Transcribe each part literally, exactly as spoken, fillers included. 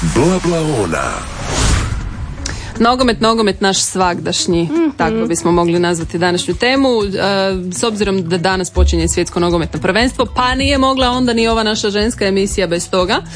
Bla bla ona. Nogomet, nogomet naš svagdašnji, mm-hmm. tako bismo mogli nazvati današnju temu. E, s obzirom da danas počinje svjetsko nogometno prvenstvo, pa nije mogla onda ni ova naša ženska emisija bez toga. E,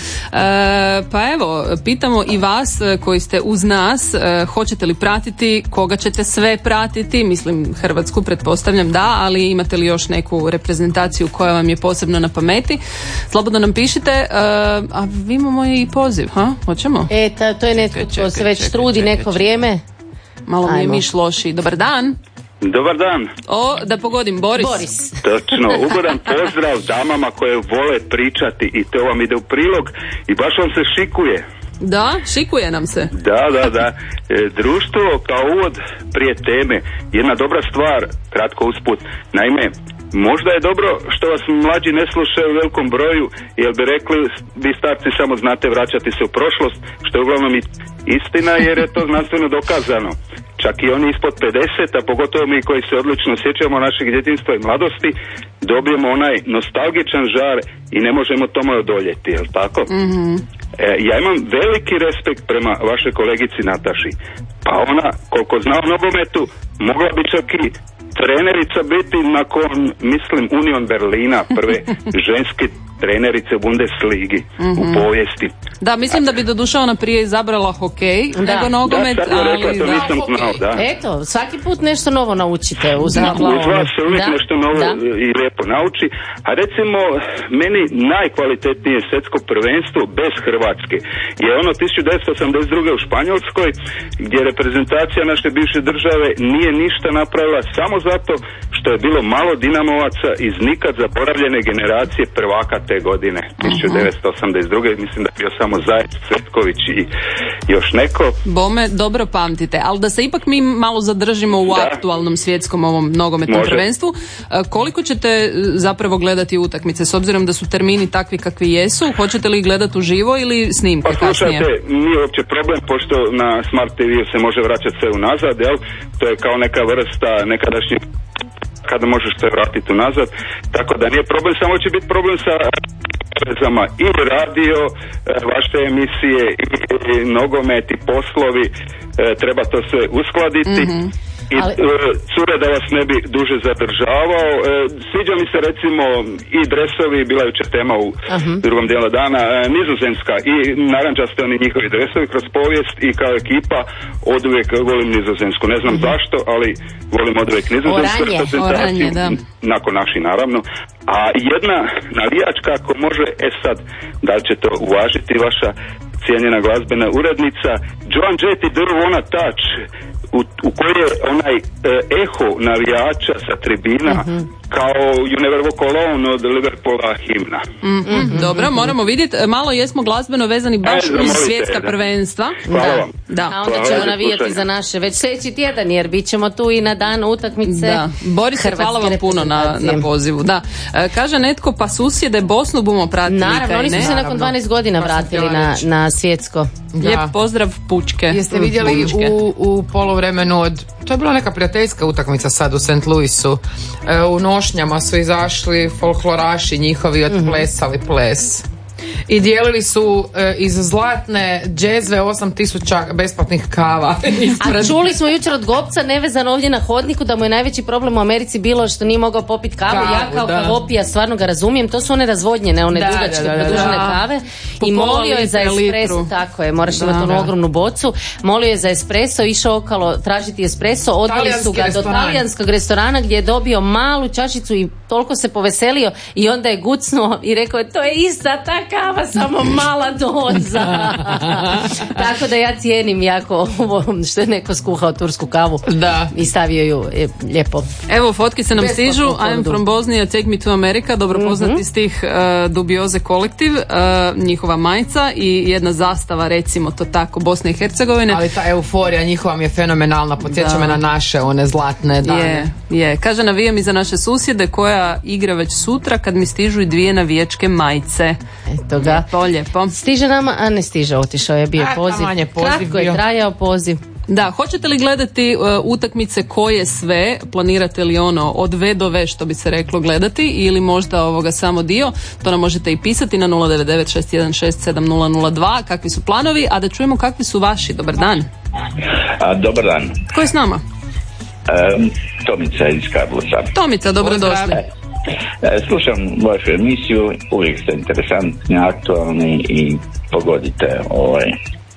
pa evo, pitamo i vas koji ste uz nas, e, hoćete li pratiti, koga ćete sve pratiti, mislim Hrvatsku pretpostavljam da, ali imate li još neku reprezentaciju koja vam je posebno na pameti? Slobodno nam pišite, e, a imamo i poziv, ha? Hoćemo? E, ta, to je netko ko se već čekaj, trudi čekaj, neko vrijeme. Malo mi je miš loši. Dobar dan. Dobar dan. O, da pogodim, Boris. Boris. Točno, ugodan pozdrav damama koje vole pričati i to vam ide u prilog i baš vam se šikuje. Da, šikuje nam se. Da, da, da. E, društvo kao uvod prije teme, jedna dobra stvar, kratko usput. Naime, možda je dobro što vas mlađi ne slušaju u velikom broju, jer bi rekli, vi starci samo znate vraćati se u prošlost, što je uglavnom i istina, jer je to znanstveno dokazano. Čak i oni ispod pedeset, a pogotovo mi koji se odlično sjećamo našeg djetinjstva i mladosti, dobijemo onaj nostalgičan žar i ne možemo tome odoljeti, jel tako? Mm-hmm. E, ja imam veliki respekt prema vašoj kolegici Nataši. Pa ona, koliko zna o nogometu, mogla bi čak i trenerica biti nakon, mislim, Union Berlina, prve ženske trenerice u Bundesligi, mm-hmm. u povijesti. Da, mislim da bi doduše ona prije izabrala hokej, da. nego nogomet, da, ali... Rekla, to da, nisam znao, da. Eto, svaki put nešto novo naučite. Uz, da, uz vas se uvijek da. nešto novo da. i lijepo nauči. A recimo, meni najkvalitetnije svjetsko prvenstvo bez Hrvatske je ono tisuću devetsto osamdeset druge u Španjolskoj, gdje reprezentacija naše bivše države nije ništa napravila samo zato što je bilo malo dinamovaca iz nikad zaboravljene generacije prvaka te godine, tisuću devetsto osamdeset druge. Mislim da je bio samo Zajec, Cvetković i još neko. Bome, dobro pamtite, ali da se ipak mi malo zadržimo u da. aktualnom svjetskom ovom nogometnom Može. prvenstvu. Koliko ćete zapravo gledati utakmice, s obzirom da su termini takvi kakvi jesu? Hoćete li gledati uživo ili snimke pa, kasnije? Pa slušajte, nije uopće problem, pošto na Smart te ve se može vraćati sve unazad, jel? To je kao neka vrsta nekadašnjeg kada možeš se vratiti unazad, tako da nije problem, samo će biti problem sa vezama i radio, vaše emisije i, i nogomet i poslovi, treba to sve uskladiti. Mm-hmm. I Ali... cure, da vas ne bi duže zadržavao, sviđa mi se recimo i dresovi, bila je jučer tema u uh-huh. drugom dijelu dana, Nizozemska i narandžaste oni njihovi dresovi kroz povijest i kao ekipa oduvijek volim Nizozemsku, ne znam uh-huh. zašto, ali volim oduvijek Nizozemsku reprezentaciju, nakon naši naravno. A jedna navijačka, ako može, e sad, da li će to uvažiti vaša cijenjena glazbena urednica, Joan Jett i Do You Wanna Touch, u, u kojoj je onaj e, eho navijača sa tribina mm-hmm. kao You Never Walk Alone od Liverpoola himna. Mm-hmm. Mm-hmm. Dobro, moramo vidjeti, malo jesmo glazbeno vezani baš e, uz svjetska da. prvenstva. Hvala da. vam. Da. A onda Hvala ćemo navijati za naše već sljedeći tjedan, jer bit ćemo tu i na dan utakmice. Da. Boris, hvala vam puno na, na pozivu. Da. E, kaže netko, pa susjede Bosnu bumo pratili. Naravno, oni su se nakon dvanaest godina vratili na, na svjetsko. Da. Lijep pozdrav Pučke. Jeste vidjeli u, u poluvremenu od, to je bila neka prijateljska utakmica sad u Saint Louisu, e, u nošnjama su izašli folkloraši njihovi, odplesali ples i dijelili su e, iz zlatne džezve osam tisuća besplatnih kava. A čuli smo jučer od Gopca nevezano ovdje na hodniku da mu je najveći problem u Americi bilo što nije mogao popiti kavu. kavu ja kao kavopija stvarno ga razumijem, to su one razvodnjene, one da, dugačke da, da, produžene da. kave. I molio je za espresso, tako je, moraš da, imati onu ogromnu bocu, molio je za espresso, išao okolo tražiti espresso, odveli su ga restoran. do talijanskog restorana gdje je dobio malu čašicu i toliko se poveselio i onda je gucnuo i rekao je to je ista ta kava, samo mala doza. Tako da ja cijenim jako ovo što je neko skuhao tursku kavu da. i stavio ju lijepo. Evo, fotke se nam stižu. I'm from Bosnia, take me to America. Dobro poznati mm-hmm. stih uh, Dubioze kolektiv, uh, njihova majica i jedna zastava, recimo to tako, Bosne i Hercegovine. Ali ta euforija njihova mi je fenomenalna, podsjeća me na naše one zlatne dane. Je, je. Kaže, navijam i za naše susjede koja igra već sutra kad mi stižu i dvije navijačke majice. Eto ga. Lijepo, lijepo. Stiže nama, a ne stiže, otišao je, bio a, poziv. poziv Kratko bio. je trajao poziv. Da, hoćete li gledati uh, utakmice koje sve, planirate li ono od ve do ve što bi se reklo gledati ili možda ovoga samo dio, to nam možete i pisati na nula devet devet šest jedan šest sedam nula nula dva kakvi su planovi, a da čujemo kakvi su vaši. Dobar dan. A, dobar dan. Ko je s nama? Um, Tomica iz Karlovca. Tomica, dobrodošli. E, slušam vašu emisiju, uvijek ste interesantni, aktualni i pogodite ovaj,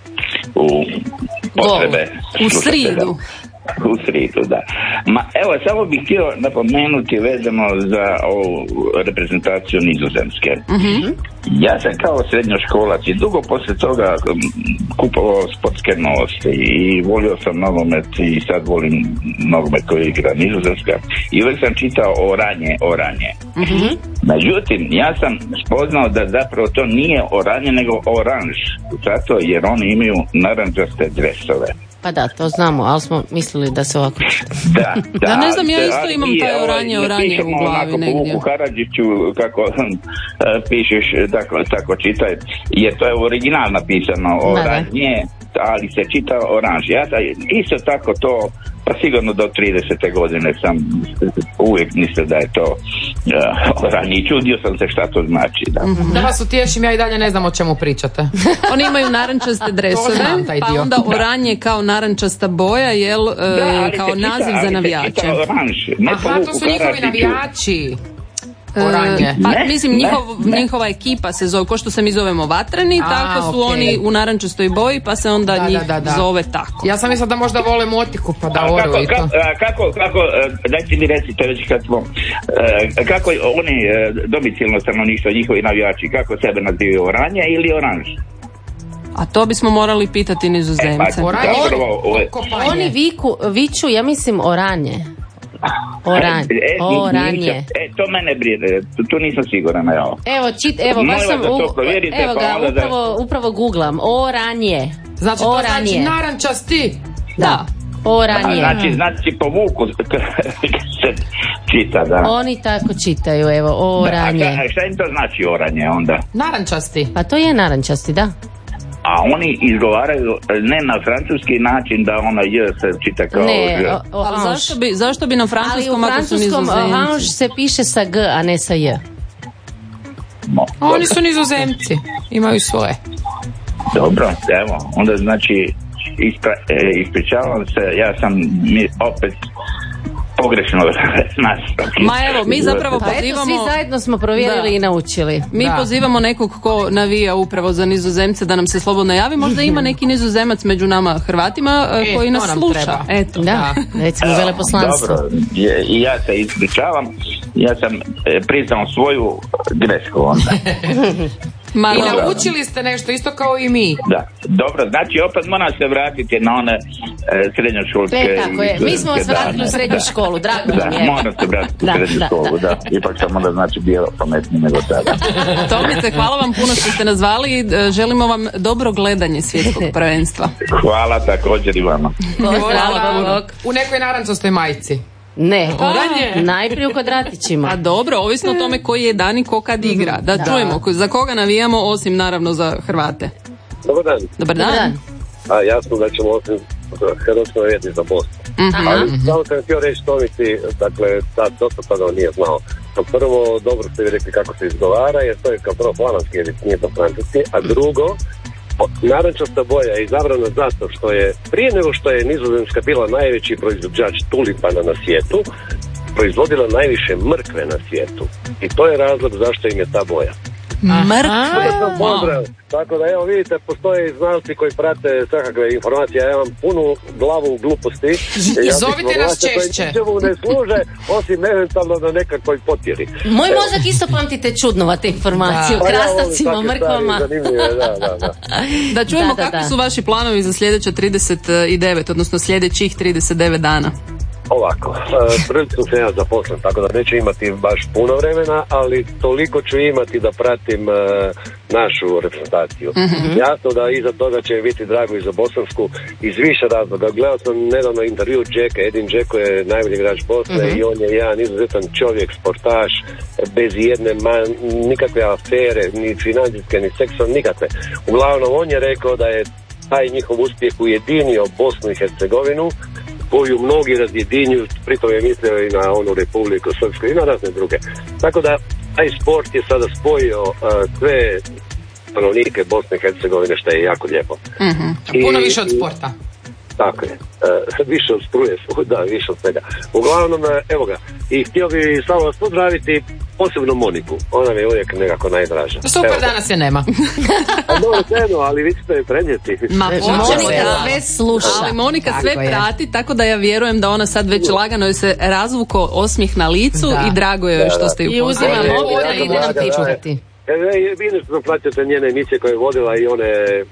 u potrebe u sridu. U sridu, da. Ma, evo, samo bih htio napomenuti vezano za ovu reprezentaciju Nizozemske. Uh-huh. Ja sam kao srednjoškolac i dugo poslije toga kupovao sportske novosti i volio sam nogomet i sad volim nogomet koji igra Nizozemska i uvijek sam čitao oranje, oranje. Uh-huh. Međutim, ja sam spoznao da zapravo to nije oranje nego oranž, zato jer oni imaju narančaste dresove. Pa da, to znamo, ali smo mislili da se ovako... Da, da, da ne znam, ja isto imam taj oranje, oranje u glavi negdje. U Karadžiću, kako uh, pišeš, tako, tako čitaj, jer to je original napisano oranje, ali se čita oranž. Ja da, isto tako to, pa sigurno do tridesete godine sam uvijek mislio da je to uh, oranje i čudio sam se šta to znači. Da, mm-hmm. Da vas utješim, ja i dalje ne znam o čemu pričate. Oni imaju narančaste dresove, pa onda oranje kao narančasta boja, jel, uh, da, kao naziv čita, za navijače. Aha, to su njihovi navijači. Oranje. Pa, ne, mislim, njihov, ne. njihova ekipa se zove, ko što se mi zovemo Vatreni, a, tako su okay. oni u narančastoj boji, pa se onda da, njih da, da, da. zove tako. Ja sam mislila da možda vole motiku, pa da oru i to. Kako, kako, kako dajte mi recite već kad smo, kako oni domicilno stanovništvo, njihovi navijači, kako sebe nazivaju, oranje ili oranž? A to bismo morali pitati Nizozemce. E, pa, oranje, oni, oni viku, viču, ja mislim, oranje. Oranje. E, oranje. E, to mene brine, tu nisam siguran, evo. Evo, čit, evo, baš sam, u, evo ga, pa upravo, da... upravo googlam. Oranje. Znači, to oranje. Znači narančasti? Da. Oranje. A, znači, znači po vuku se čita, da. Oni tako čitaju, evo, oranje. Da, a šta im to znači oranje onda? Narančasti. Pa to je narančasti, da. A oni izgovaraju ne na francuski način da ona j se čita kao ne, ž. O, o, ali zašto bi, zašto bi na francuskom ako su Nizozemci? Ali u francuskom oranž se piše sa g, a ne sa j. Mo, oni su Nizozemci, imaju svoje. Dobro, evo, onda znači ispra, e, ispričavam se, ja sam mi opet pogrešno nas. Ma evo, mi zapravo pa pozivamo... Eto, svi zajedno smo provjerili da. i naučili. Mi da. pozivamo nekog ko navija upravo za Nizozemce da nam se slobodno javi. Možda ima neki Nizozemac među nama Hrvatima e, koji nas sluša. Treba. Eto, da. Recimo veleposlanstvo. Dobro, i ja se ispričavam. Ja sam e, priznao svoju grešku onda. Ma, i naučili ste nešto, isto kao i mi. Da, dobro, znači opet moram se vratiti na one e, srednjoškolske... E, tako je, mi smo vas vratili u srednju školu, drago nam je. Da, moram se vratiti u srednju da, školu, da. da. Ipak sam onda znači bio pametniji nego tada. Tomice, hvala vam puno što ste nas zvali, želimo vam dobro gledanje svjetskog prvenstva. Hvala također i vama. Hvala, hvala. U nekoj narančastoj majici. Ne, oranje. Najprije u kvadratićima. A dobro, ovisno o tome koji je dan i ko kad igra. Da, da. čujemo, za koga navijamo, osim naravno za Hrvate. Dobar dan. Dobar dan. Dobar dan. A jasno da ćemo osim Hrvatsko navijeti za Bosnu. Uh-huh. Ali samo sam htio reći Tomici, dakle, sad dosta toga nije znao. Kao prvo, dobro ste vi rekli kako se izgovara, jer to je kao prvo flamanski jezik, nije to francuski, a drugo, narančasta boja je izabrana zato što je prije nego što je Nizozemska bila najveći proizvođač tulipana na svijetu, proizvodila najviše mrkve na svijetu. I to je razlog zašto im je ta boja. Mrkve? Pozdrav. Tako da evo vidite, postoje znalci koji prate svakakve informacije, ja imam punu glavu u gluposti. I zovite nas češće. Ničemu ne služe, osim eventualno na nekakvoj potjeri. Moj mozak isto pamtite čudnovate informacije o krastavcima, mrkvama. Da, da, da. Da čujemo da, da, kakvi da. su vaši planovi za sljedeće trideset devet, odnosno sljedećih trideset devet dana. Ovako, prilično sam ja zaposlen, tako da neću imati baš puno vremena, ali toliko ću imati da pratim uh, našu reprezentaciju. Mm-hmm. Jasno da iza toga će biti drago i za bosansku iz više razloga. Gledao sam nedavno intervju Džeka, Edin Džeko je najbolji igrač Bosne mm-hmm. i on je jedan izuzetan čovjek, sportaš, bez jedne man, nikakve afere, ni financijske, ni seksualne, nikakve. Uglavnom, on je rekao da je taj njihov uspjeh ujedinio Bosnu i Hercegovinu, koju mnogi razjedinjuju, pritom je mislio i na onu Republiku Srpsku i na razne druge. Tako da taj sport je sada spojio uh, sve stanovnike Bosne i Hercegovine, što je jako lijepo. Mm-hmm. Puno I, više od sporta. Tako je. Uh, više od struje, da, više od svega. Uglavnom, evo ga, i htio bi samo vas pozdraviti, posebno Moniku. Ona mi je uvijek nekako najdraža. Super, evo, danas je nema. Dobro, jedno, ali vi ćete je prenijeti. Ma, Monika sve sluša. Ali Monika tako sve je. Prati, tako da ja vjerujem da ona sad već lagano joj se razvuko osmijeh na licu da. I drago joj je što ste ju pozdravili. I uzima mobitel i ide nam pričati. Vi nešto pratite njene emisije koje je vodila i one...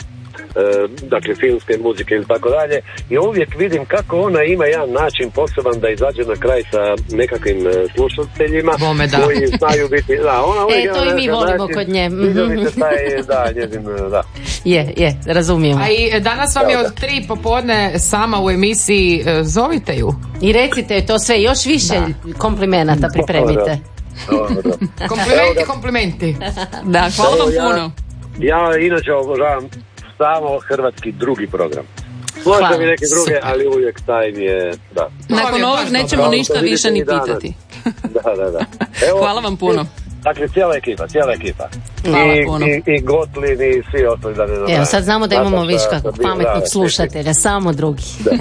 dakle filmske muzike ili tako dalje i uvijek vidim kako ona ima jedan način poseban da izađe na kraj sa nekakvim slušateljima koji znaju biti da, ona e to i mi volimo način, kod nje taj, da, njezin, da. je, je, razumijemo. A i danas vam je od tri popodne sama u emisiji, zovite ju i recite to sve, još više da. Komplimenata pripremite. Komplimenti, komplimenti. Da, hvala vam puno. Ja, ja inače obožavam samo hrvatski drugi program. Možda mi neke druge, ali uvijek taj mi je, da. Nakon ovog nećemo da, ništa više ni pitati. Da, da, da. Evo, hvala vam puno. Dakle, cijela ekipa, cijela ekipa. Hvala I, puno. I, i Gotlin i svi ostali da ne nabrajem. Evo, sad znamo da imamo viška pametnog slušatelja, samo drugi.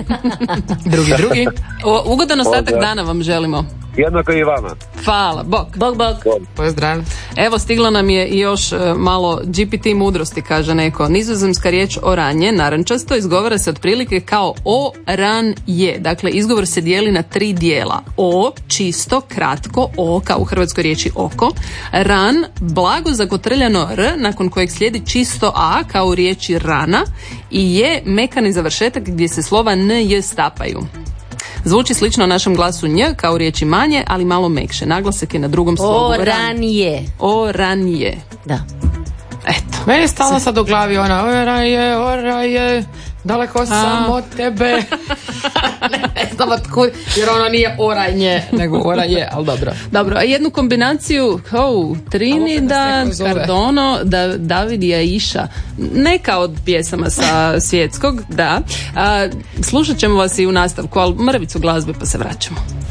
drugi, drugi. O, ugodan ostatak dana vam želimo. Jednako i vama. Hvala, bok. Bok, bok. Pozdrav. Evo, stigla nam je i još malo G P T mudrosti, kaže neko. Nizozemska riječ oranje, narančasto, izgovara se otprilike kao o, ran, je. Dakle, izgovor se dijeli na tri dijela. O, čisto, kratko, o, kao u hrvatskoj riječi oko. Ran, blago zakotrljano r, nakon kojeg slijedi čisto a, kao u riječi rana. I je, mekani završetak gdje se slova n, j stapaju. Zvuči slično našem glasu nj, kao u riječi manje, ali malo mekše. Naglasak je na drugom slovu. O, ranije. O, ranije. Da. Eto. Meni je stalno sad u glavi ona, oraje, oraje, daleko a. sam od tebe. ne, ne znam otkud, jer ono nije oranje, nego oraje, ali dobro. Dobro, a jednu kombinaciju, oh, Trinidad, Cardono, da, David i Aisha, neka od pjesama sa svjetskog, da. A, slušat ćemo vas i u nastavku, ali mrvicu glazbe pa se vraćamo.